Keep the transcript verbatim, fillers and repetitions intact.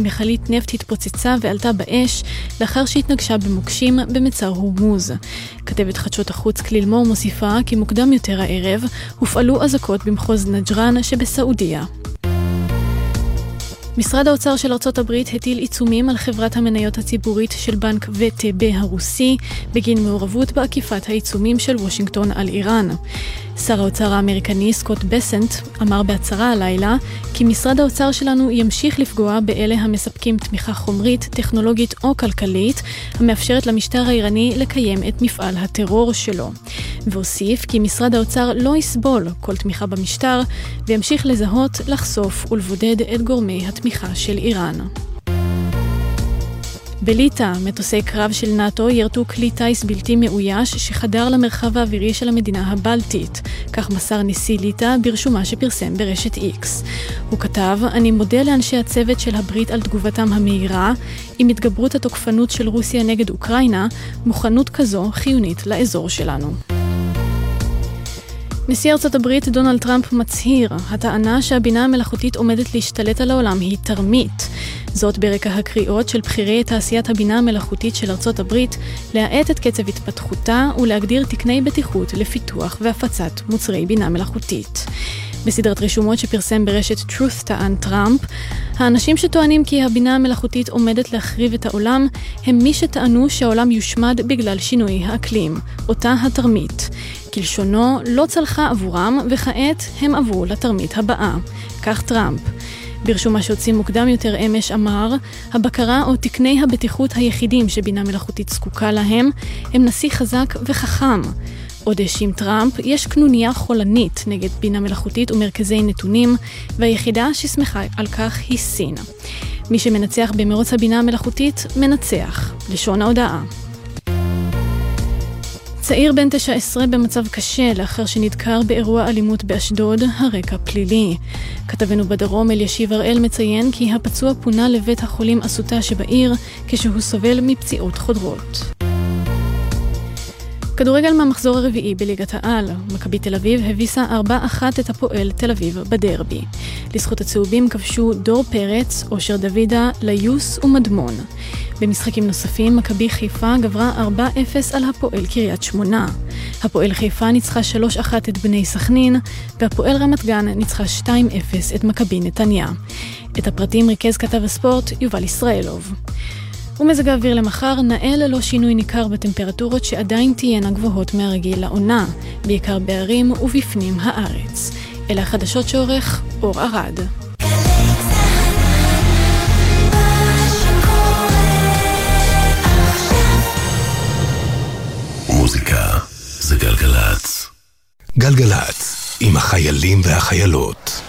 מכלית נפט התפוצצה ועלתה באש לאחר שהתנגשה במוקשים במצר הורמוז. כתבת חדשות החוץ כליל מור מוסיפה כי מוקדם יותר הערב הופעלו אזעקות במחוז נג'רן שבסעודיה. משרד האוצר של ארצות הברית הטיל עיצומים על חברת המניות הציבורית של בנק וי טי בי הרוסי בגין מעורבות בעקיפת העיצומים של וושינגטון על איראן. שר האוצר האמריקני סקוט בסנט אמר בהצהרה הלילה כי משרד האוצר שלנו ימשיך לפגוע באלה המספקים תמיכה חומרית, טכנולוגית או כלכלית המאפשרת למשטר האיראני לקיים את מפעל הטרור שלו. והוסיף כי משרד האוצר לא יסבול כל תמיכה במשטר וימשיך לזהות, לחשוף ולבודד את גורמי התמיכה של איראן. בליטא, מטוסי קרב של נאטו ירתו כלי טייס בלתי מאויש שחדר למרחב האווירי של המדינה הבלטית, כך מסר נשיא ליטא ברשומה שפרסם ברשת איקס. הוא כתב, אני מודה לאנשי הצוות של הברית על תגובתם המהירה, עם התגברות התוקפנות של רוסיה נגד אוקראינה, מוכנות כזו חיונית לאזור שלנו. נשיא ארצות הברית דונלד טראמפ מצהיר, הטענה שהבינה המלאכותית עומדת להשתלט על העולם היא תרמית. זאת ברקע הקריאות של בכירי תעשיית הבינה המלאכותית של ארצות הברית להאט את קצב התפתחותה ולהגדיר תקני בטיחות לפיתוח והפצת מוצרי בינה מלאכותית. בסדרת רשומות שפרסם ברשת Truth טען טראמפ, האנשים שטוענים כי הבינה המלאכותית עומדת להחריב את העולם הם מי שטענו שהעולם יושמד בגלל שינוי האקלים, אותה התרמית. כלשונו לא צלחה עבורם וכעת הם עברו לתרמית הבאה, כך טראמפ. ברשומה שהוציא מוקדם יותר אמש אמר, הבקרה או תקני הבטיחות היחידים שבינה מלאכותית זקוקה להם הם נשיא חזק וחכם. עוד האשים טראמפ, יש קנוניה חולנית נגד בינה מלאכותית ומרכזי נתונים, והיחידה ששמחה על כך היא סין. מי שמנצח במרוץ הבינה המלאכותית מנצח, לשון ההודעה. צעיר בן תשע עשרה במצב קשה לאחר שנדקר באירוע אלימות באשדוד, הרקע פלילי. כתבנו בדרום אלישיב הראל מציין כי הפצוע פונה לבית החולים אסותא שבעיר כשהוא סובל מפציעות חודרות. כדורגל מהמחזור הרביעי בליגת העל, מכבי תל אביב הביסה ארבע אחת את הפועל תל אביב בדרבי. לזכות הצהובים כבשו דור פרץ, אושר דוידה, ליוס ומדמון. במשחקים נוספים, מכבי חיפה גברה ארבע אפס על הפועל קריית שמונה. הפועל חיפה ניצחה שלוש אחת את בני סכנין, והפועל רמת גן ניצחה שתיים אפס את מכבי נתניה. את הפרטים ריכז כתב הספורט יובל ישראלוב. ומזג האוויר למחר נאה ללא שינוי ניכר בטמפרטורות שעדיין תהיינה גבוהות מהרגיל לעונה, בעיקר בערים ובפנים הארץ. אלה החדשות שעורך אור ארד. מוזיקה זה גלגלץ. גלגלץ עם החיילים והחיילות.